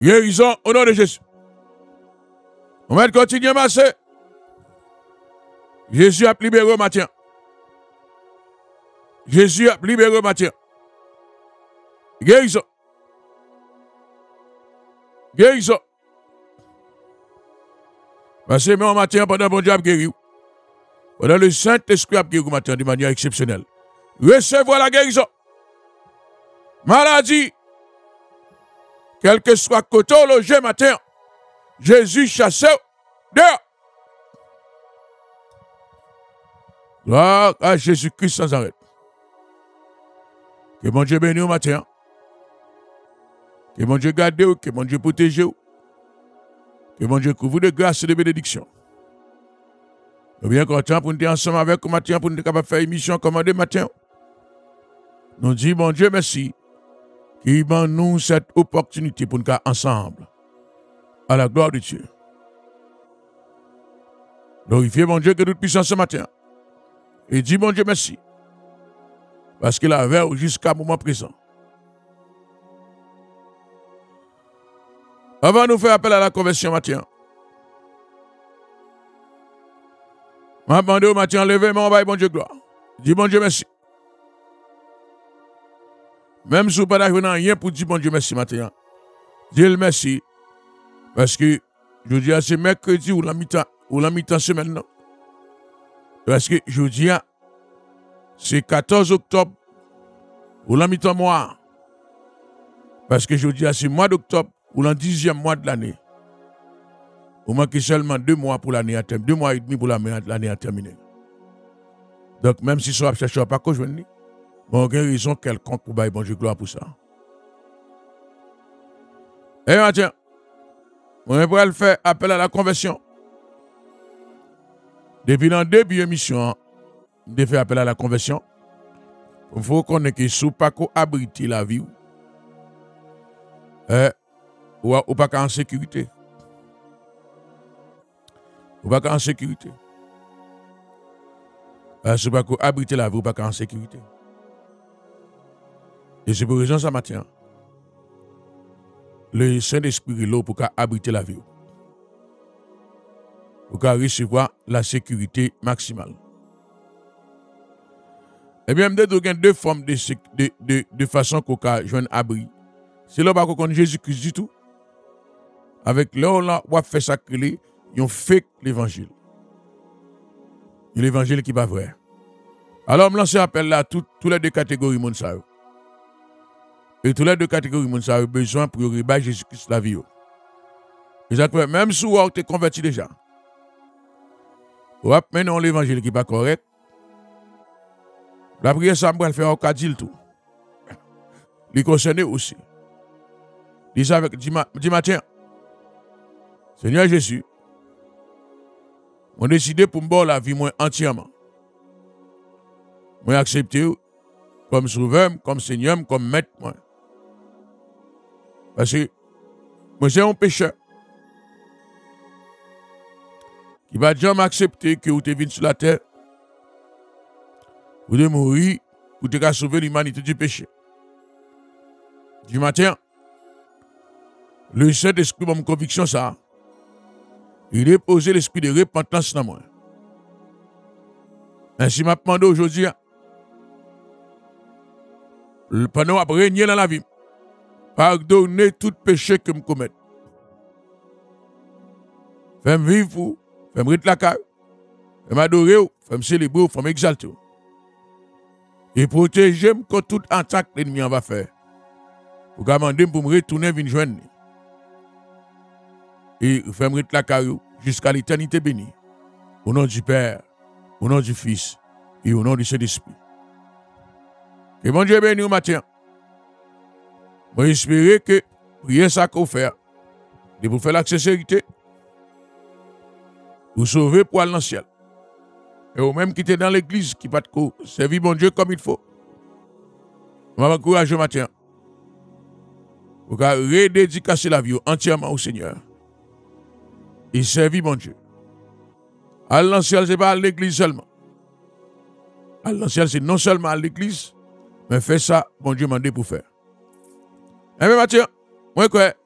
Guérison au nom de Jésus. On va continuer à masser. Jésus a libéré au matin. Jésus a libéré au matin. Guérison. Guérison. Parce que mon matin, pendant bon Dieu a guéri. Pendant le Saint-Esprit a guéri au matin de manière exceptionnelle. Recevez la guérison. Maladie. Quel que soit côté logé matin. Jésus chasse dehors. Gloire à Jésus-Christ sans arrêt. Que mon Dieu bénisse au matin. Que mon Dieu garde, que mon Dieu protège. Que mon Dieu couvre de grâce et de bénédiction. Nous sommes bien contents pour nous être ensemble avec vous matin, pour nous être capables de faire une émission commandée matin. Nous disons, mon Dieu, merci. Qui m'a nous cette opportunité pour nous être ensemble. À la gloire de Dieu. Glorifiez mon Dieu que toute puissance ce matin. Et dis mon Dieu merci. Parce qu'il a veillé jusqu'à moment présent. Avant de nous faire appel à la conversion matin. Je vais demander au matin, levez mon bail, bon Dieu gloire. Dis bon Dieu merci. Même si vous n'avez pas rien pour dire bon Dieu merci matin. Dis le merci. Parce que je dis c'est mercredi ou la mi-temps semaine. Non? Parce que je dis c'est 14 octobre ou la mi-temps mois. Parce que je dis c'est mois d'octobre ou le 10e mois de l'année. Vous manquez seulement 2 mois pour l'année à terminer, 2 mois et demi pour l'année à terminer. Donc même si ça ne cherche pas que je veux dire, bon, il y a une raison quelconque pour bailler bon Dieu gloire pour ça. Et maintenant, on va faire appel à la conversion. Depuis dans le début de l'émission, on fait appel à la conversion. Il faut qu'on ait que sous pas qu'on abrite la vie. Ou pas qu'en sécurité. Ou pas qu'en sécurité. Sous pas qu'on abrite la vie ou pas qu'en sécurité. Et c'est pour raison ça matin. Le Saint-Esprit est là pour abriter la vie. Pour recevoir la sécurité maximale. Eh bien, il y a 2 formes de façon qu'on peut jouer un abri. C'est là qu'on connaît Jésus-Christ du tout. Avec là, on va faire ça que ils ont fait l'évangile. L'évangile qui n'est pas vrai. Alors, je lance un appel là à toutes les 2 catégories de monde. Et toutes les 2 catégories de monde ont besoin pour rebattre Jésus-Christ la vie. Même si vous êtes converti déjà, vous avez maintenant l'évangile qui n'est pas correct. La prière, ça va faire au cas de tout. Les concernés aussi. Dis ça avec dis matin. Seigneur Jésus, on décidé pour me voir la vie moi entièrement. Moi accepter comme sauveur, comme Seigneur, comme maître moi. Parce que moi c'est un pécheur. Qui va jamais accepter que vous êtes venu sur la terre. Vous devez mourir pour te sauver l'humanité du péché. Du matin, le Saint-Esprit, mon conviction, ça, il a posé l'esprit de repentance dans moi. Ainsi, m'a demandé aujourd'hui, pendant à régner dans la vie, pardonner tout péché que je commets. Fais-moi vivre, fais-moi rester la caille, fais-moi adorer, fais-moi célébrer, fais-moi exalter. Et protéger-moi contre toute attaque que l'ennemi va faire. Pour demander pour me retourner venir joindre. Et faire me la caillou jusqu'à l'éternité bénie. Au nom du Père, au nom du Fils et au nom du Saint-Esprit. Que mon Dieu bénisse au matin. Je espère que prier ça qu'on fait. Et pour faire la sincérité. Vous sauver pour aller dans le ciel. Et ou même qui était dans l'église, qui va te servir mon Dieu comme il faut. Je vais encourager au matin. Pour redédicacer la vie entièrement au Seigneur. Et servir mon Dieu. Aller dans le ciel, ce n'est pas à l'église seulement. Aller dans le ciel, c'est non seulement à l'église, mais faire ça, mon Dieu m'a dit pour faire. Et bien, Mathieu, moi, quoi,